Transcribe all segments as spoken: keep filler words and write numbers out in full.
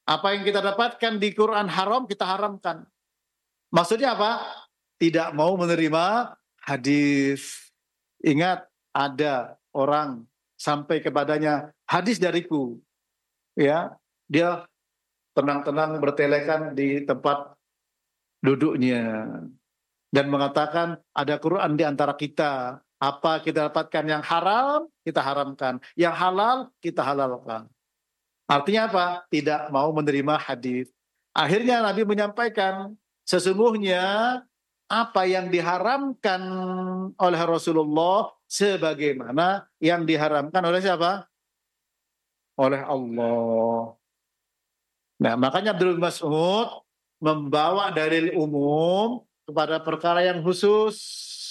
Apa yang kita dapatkan di Quran haram, kita haramkan. Maksudnya apa? Tidak mau menerima hadis. Ingat, ada orang sampai kepadanya hadis dariku, ya, dia tenang-tenang bertelekan di tempat duduknya dan mengatakan ada Quran di antara kita. Apa kita dapatkan yang haram, kita haramkan. Yang halal, kita halalkan. Artinya apa? Tidak mau menerima hadis. Akhirnya Nabi menyampaikan, sesungguhnya apa yang diharamkan oleh Rasulullah sebagaimana yang diharamkan oleh siapa? Oleh Allah. Nah, makanya Abdul Mas'ud membawa dalil umum kepada perkara yang khusus.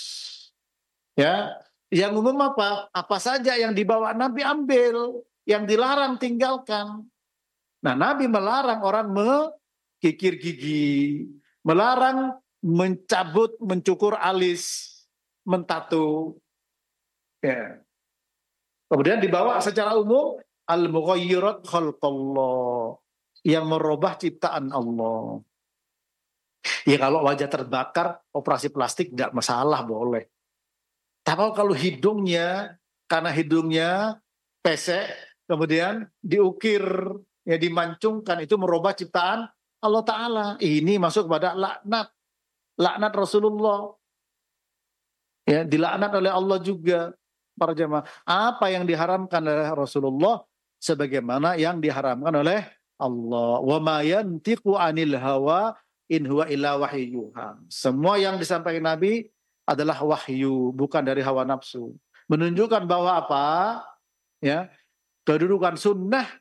Ya, yang umum apa? Apa saja yang dibawa Nabi ambil, yang dilarang tinggalkan. Nah, Nabi melarang orang mengkikir gigi, melarang mencabut, mencukur alis, mentato. Ya. Kemudian dibawa secara umum al-mughayyirat khalqallah, yang merubah ciptaan Allah. Ya kalau wajah terbakar, operasi plastik tidak masalah, boleh. Tapi kalau hidungnya, karena hidungnya pesek, kemudian diukir, ya dimancungkan, itu merubah ciptaan Allah Ta'ala. Ini masuk kepada laknat. Laknat Rasulullah. Ya, dilaknat oleh Allah juga. Para jemaah, apa yang diharamkan oleh Rasulullah sebagaimana yang diharamkan oleh Allah. Wa ma yantiqu 'anil hawa in huwa illa wahyuha. Semua yang disampaikan Nabi adalah wahyu, bukan dari hawa nafsu. Menunjukkan bahwa apa? Ya, kedudukan sunnah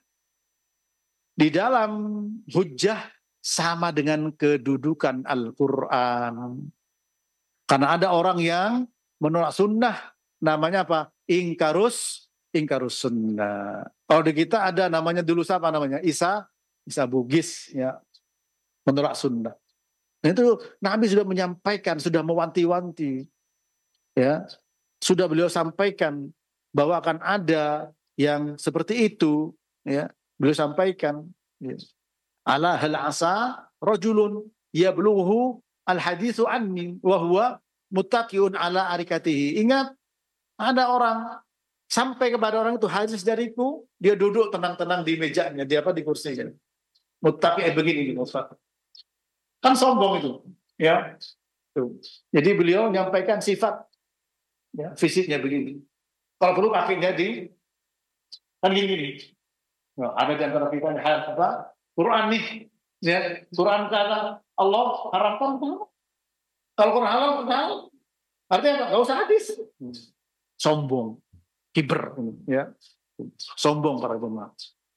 di dalam hujjah sama dengan kedudukan Al-Quran. Karena ada orang yang menolak sunnah, namanya apa? Ingkarus, ingkarus sunnah. Kalau di kita ada namanya dulu siapa namanya? Isa, Isa Bugis, ya, menolak sunnah. Nah, itu Nabi sudah menyampaikan, sudah mewanti-wanti, ya, sudah beliau sampaikan bahwa akan ada yang seperti itu, ya, beliau sampaikan. Ya. Ala hal asa rajulun yablughu al haditsu anni wa huwa muttaqiun ala arikatihi. Ingat, ada orang sampai kepada orang itu hadis dariku, dia duduk tenang-tenang di mejanya, dia apa di kursinya. Muttaqi eh, begini gitu. Kan sombong itu, ya. Tuh. Jadi beliau menyampaikan sifat, ya, fisiknya begini. Kalau perlu kakinya di kan gini. Nah, ada di antara kita hal apa? Quran nih, ya, Quran kata Allah haramkan. Kalau Quran halal, halal. Artinya apa? Gak usah hadis. Sombong, kiber, ya, sombong para jemaah.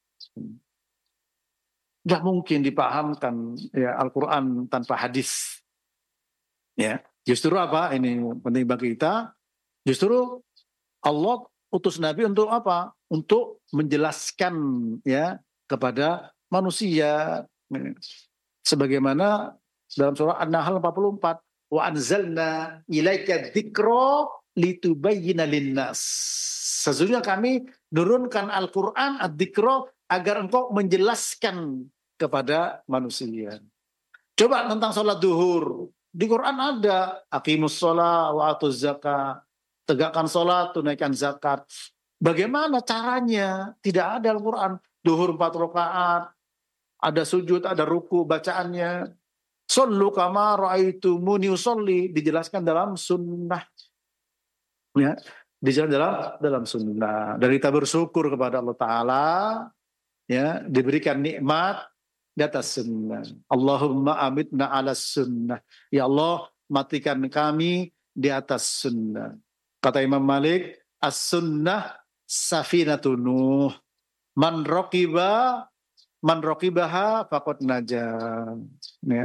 Tidak mungkin dipahamkan, ya, Al-Quran tanpa hadis. Ya, justru apa? Ini penting bagi kita. Justru Allah utus Nabi untuk apa? Untuk menjelaskan, ya, kepada manusia. Sebagaimana dalam surah An-Nahl empat puluh empat, wa anzalna ilaika dzikra litubayyina linnas. Sesungguhnya kami turunkan Al-Qur'an ad-dzikra agar engkau menjelaskan kepada manusia. Coba tentang sholat duhur. Di Quran ada aqimus sholat wa atuz zakat. Tegakkan sholat, tunaikan zakat. Bagaimana caranya? Tidak ada Al-Quran. Duhur empat rakaat, ada sujud, ada ruku, bacaannya. Sallu kama ra'aitumuni usolli, dijelaskan dalam sunnah. Ya, dijelaskan dalam dalam sunnah. Dan kita bersyukur kepada Allah Ta'ala, ya, diberikan nikmat di atas sunnah. Allahumma amitna ala sunnah. Ya Allah, matikan kami di atas sunnah. Kata Imam Malik, as-sunnah safinatun Nuh. Man raqiba man raqibaha faqad najah. Ya.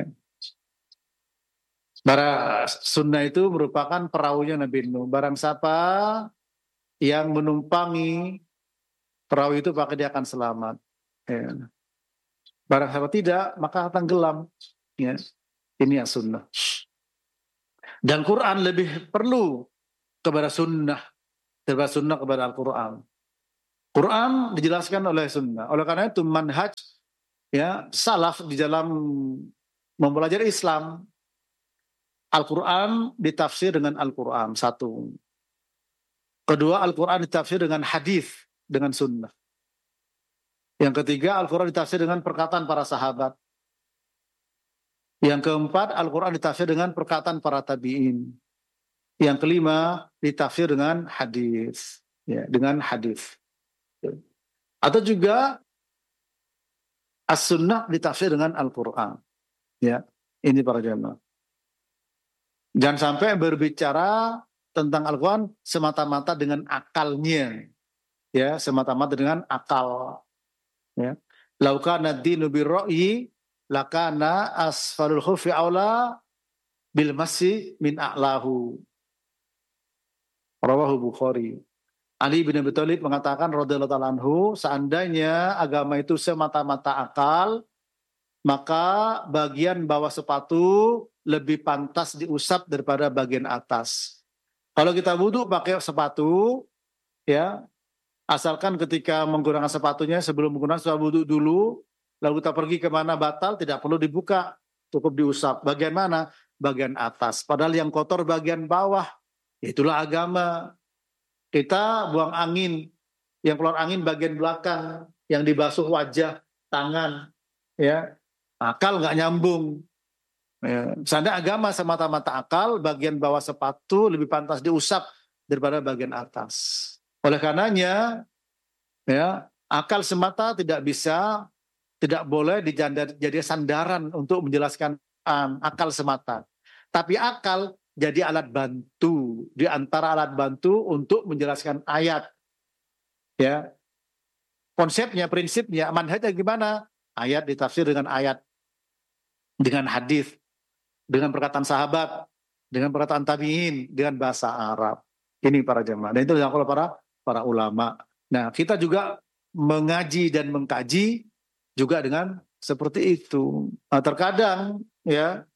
Bara sunnah itu merupakan perahunya Nabi Nuh. Barang siapa yang menumpangi perahu itu maka dia akan selamat. Ya. Barang siapa tidak, maka tenggelam. Ya. Ini yang sunnah. Dan Quran lebih perlu kepada sunnah, daripada sunnah kepada Al-Quran. Quran dijelaskan oleh sunnah. Oleh karena itu manhaj ya salaf di dalam mempelajari Islam, Al-Quran ditafsir dengan Al-Quran, satu. Kedua, Al-Quran ditafsir dengan hadis, dengan sunnah. Yang ketiga, Al-Quran ditafsir dengan perkataan para sahabat. Yang keempat, Al-Quran ditafsir dengan perkataan para tabi'in. Yang kelima, ditafsir dengan hadis, ya, dengan hadis. Atau juga As-Sunnah ditafsir dengan Al-Quran. Ya, ini para jamaah. Jangan sampai berbicara tentang Al-Quran semata-mata dengan akalnya, ya, semata-mata dengan akal. Ya, laukana dinu birra'yi lakana asfalul khufi aula bil masi min a'lahu. Rawahu Bukhari. Ali bin Abi Thalib mengatakan radhiyallahu ta'ala anhu, seandainya agama itu semata-mata akal, maka bagian bawah sepatu lebih pantas diusap daripada bagian atas. Kalau kita wudhu pakai sepatu, ya, asalkan ketika menggunakan sepatunya sebelum menggunakan sepatu wudhu dulu, lalu kita pergi kemana batal, tidak perlu dibuka, cukup diusap. Bagian mana? Bagian atas. Padahal yang kotor bagian bawah. Itulah agama. Kita buang angin, yang keluar angin bagian belakang, yang dibasuh wajah, tangan, ya, akal nggak nyambung. Ya, seandainya agama semata-mata akal, bagian bawah sepatu lebih pantas diusap daripada bagian atas. Oleh karenanya, ya, akal semata tidak bisa, tidak boleh dijadi sandaran untuk menjelaskan um, akal semata. Tapi akal jadi alat bantu, di antara alat bantu untuk menjelaskan ayat. Ya, konsepnya, prinsipnya, manhajnya gimana? Ayat ditafsir dengan ayat, dengan hadis, dengan perkataan sahabat, dengan perkataan tabi'in, dengan bahasa Arab. Ini para jemaah. Dan itu dilakukan oleh para para ulama. Nah, kita juga mengaji dan mengkaji juga dengan seperti itu. Nah, terkadang ya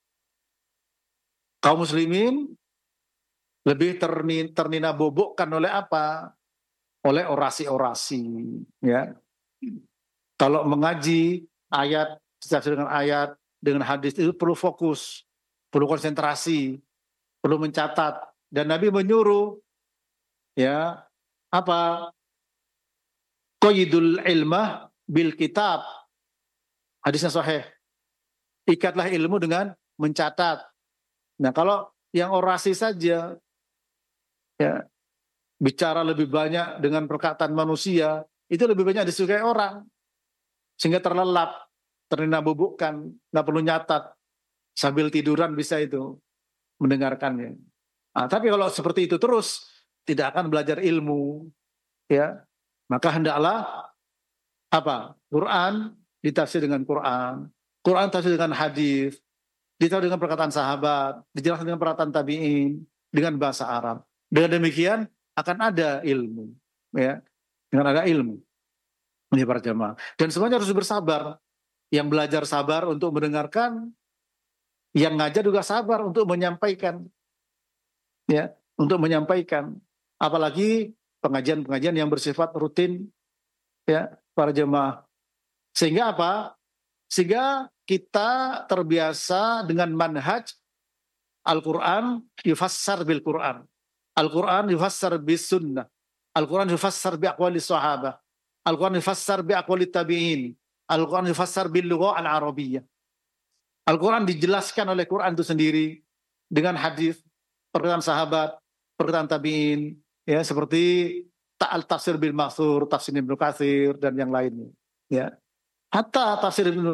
kaum muslimin lebih terni, ternina bobokkan oleh apa? Oleh orasi-orasi. Ya, kalau mengaji ayat, ditafsir dengan ayat, dengan hadis itu perlu fokus, perlu konsentrasi, perlu mencatat. Dan Nabi menyuruh, ya, apa? Qayyidul ilmah bil kitab. Hadisnya sahih. Ikatlah ilmu dengan mencatat. Nah, kalau yang orasi saja, ya, bicara lebih banyak dengan perkataan manusia, itu lebih banyak disukai orang. Sehingga terlelap, ternina bubukkan, nggak perlu nyatat. Sambil tiduran bisa itu mendengarkannya. Nah, tapi kalau seperti itu terus, tidak akan belajar ilmu, ya. Maka hendaklah apa? Quran ditafsir dengan Quran, Quran ditafsir dengan hadis, ditafsir dengan perkataan sahabat, dijelaskan dengan perkataan tabi'in, dengan bahasa Arab. Dengan demikian akan ada ilmu, ya. Dengan ada ilmu. Ini para jemaah. Dan semuanya harus bersabar. Yang belajar sabar untuk mendengarkan, yang ngajar juga sabar untuk menyampaikan, ya, untuk menyampaikan. Apalagi pengajian-pengajian yang bersifat rutin, ya, para jemaah. Sehingga apa? Sehingga kita terbiasa dengan manhaj Al-Quran yufassar bil Quran, Al-Quran yufassar bis sunnah, Al-Quran yufassar bi aqwali sahabah, Al-Quran yufassar bi aqwali tabi'in, Al-Quran yufassar bil lugha al-arabiyyah. Al-Quran dijelaskan oleh Quran itu sendiri dengan hadis, perkataan sahabat, perkataan tabi'in, ya, seperti ta'al tafsir bil ma'thur, tafsir Ibnu Katsir dan yang lainnya, ya. Hatta tafsir Ibnu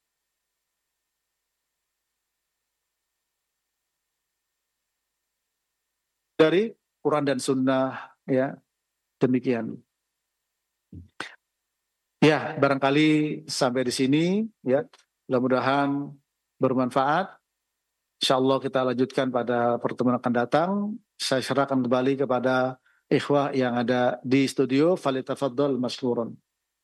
dari Quran dan Sunnah, ya, demikian. Ya, barangkali sampai di sini, ya, mudah-mudahan bermanfaat. Insyaallah kita lanjutkan pada pertemuan akan datang. Saya serahkan kembali kepada ikhwah yang ada di studio. Falyatafaddal mashkuran.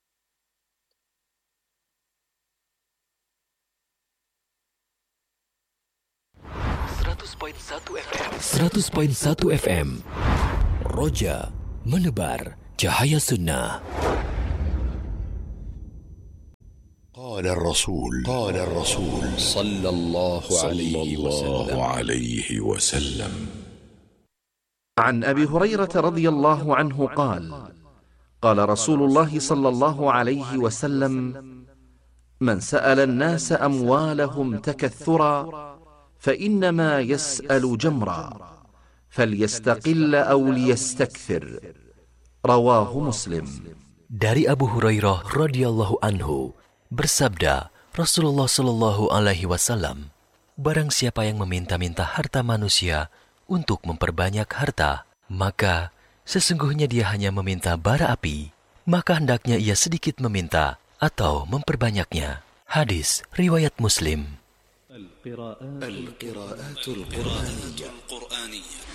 seratus poin satu F M Roja menebar cahaya sunnah. قال الرسول قال الرسول صلى الله عليه وسلم عليه وسلم عن أبي هريرة رضي الله عنه قال قال رسول الله صلى الله عليه وسلم من سأل الناس أموالهم تكثرا فإنما يسأل جمرا فليستقل أو ليستكثر رواه مسلم. Dari Abu Hurairah radhiyallahu anhu bersabda, Rasulullah sallallahu alaihi wasallam, barang siapa yang meminta-minta harta manusia untuk memperbanyak harta, maka sesungguhnya dia hanya meminta bara api, maka hendaknya ia sedikit meminta atau memperbanyaknya. Hadis riwayat Muslim. القراءات القرآنية